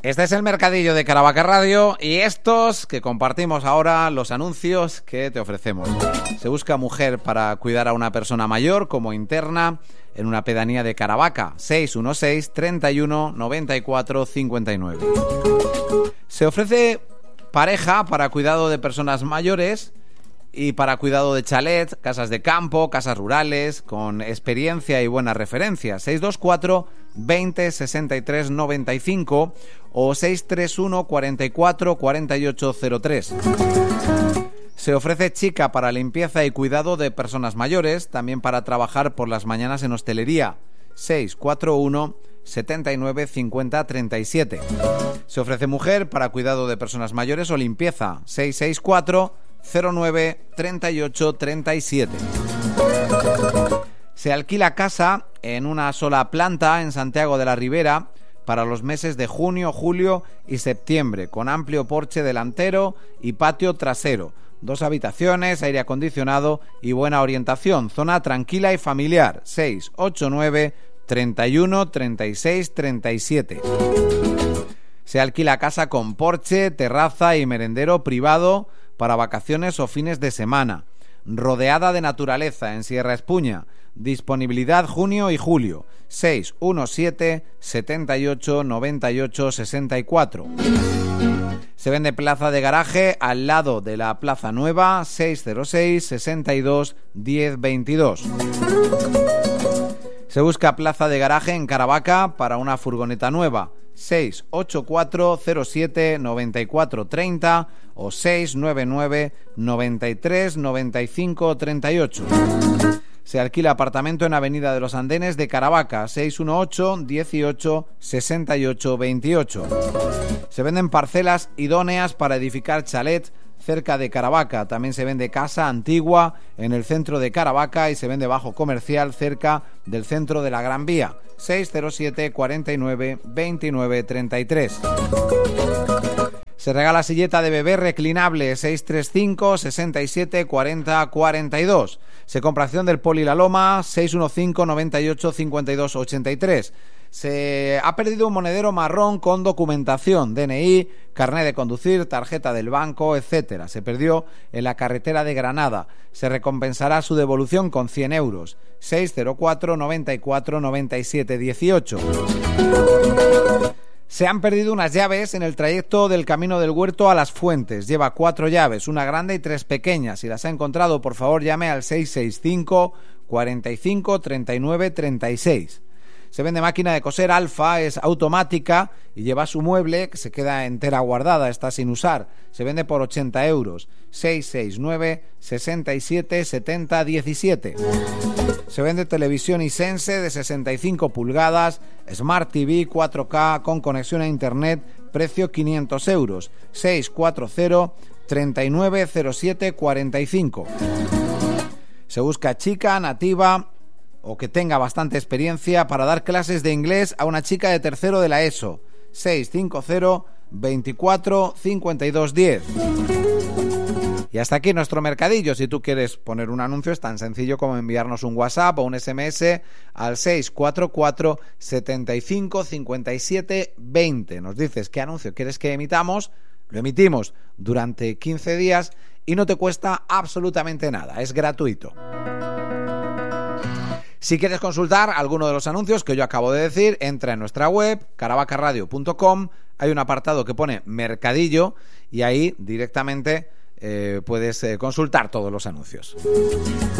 Este es el Mercadillo de Caravaca Radio y estos que compartimos ahora, los anuncios que te ofrecemos. Se busca mujer para cuidar a una persona mayor como interna en una pedanía de Caravaca, 616 31 94 59. Se ofrece pareja para cuidado de personas mayores y para cuidado de chalet, casas de campo, casas rurales, con experiencia y buenas referencias. 624 20 63 95 o 631 44 48 03. Se ofrece chica para limpieza y cuidado de personas mayores, también para trabajar por las mañanas en hostelería. 641 79 50 37. Se ofrece mujer para cuidado de personas mayores o limpieza. 664 09 38 37. Se alquila casa en una sola planta en Santiago de la Ribera para los meses de junio, julio y septiembre, con amplio porche delantero y patio trasero. 2 habitaciones, aire acondicionado y buena orientación. Zona tranquila y familiar. 689 31 36 37. Se alquila casa con porche, terraza y merendero privado para vacaciones o fines de semana. Rodeada de naturaleza en Sierra Espuña. Disponibilidad junio y julio. 617 78 98 64. Se vende plaza de garaje al lado de la Plaza Nueva. 606 62 10 22. Se busca plaza de garaje en Caravaca para una furgoneta nueva. 684 07 94 30 o 699 93 95 38. Se alquila apartamento en Avenida de los Andenes de Caravaca, 618 18 68 28. Se venden parcelas idóneas para edificar chalet cerca de Caravaca. También se vende casa antigua en el centro de Caravaca y se vende bajo comercial cerca del centro de la Gran Vía. 607 49 29 33. Se regala silleta de bebé reclinable. 635 67 40 42. Se compra acción del Poli La Loma. 615 98 52 83. Se ha perdido un monedero marrón con documentación, DNI, carnet de conducir, tarjeta del banco, etcétera. Se perdió en la carretera de Granada. Se recompensará su devolución con 100 euros. 604 94 97 18. Se han perdido unas llaves en el trayecto del Camino del Huerto a Las Fuentes. Lleva 4 llaves, una grande y 3 pequeñas. Si las ha encontrado, por favor, llame al 665 45 39 36. Se vende máquina de coser Alfa, es automática y lleva su mueble que se queda entera guardada, está sin usar. Se vende por 80 euros. 669 67 70 17. Se vende televisión Hisense de 65 pulgadas, Smart TV 4K con conexión a internet, precio 500 euros. 640 39 07 45. Se busca chica nativa o que tenga bastante experiencia para dar clases de inglés a una chica de tercero de la ESO. 650 24 52 10. Y hasta aquí nuestro mercadillo. Si tú quieres poner un anuncio es tan sencillo como enviarnos un WhatsApp o un SMS al 644 75 57 20. Nos dices qué anuncio quieres que emitamos, lo emitimos durante 15 días y no te cuesta absolutamente nada, es gratuito. Si quieres consultar alguno de los anuncios que yo acabo de decir, entra en nuestra web, caravacaradio.com, hay un apartado que pone Mercadillo y ahí directamente puedes consultar todos los anuncios.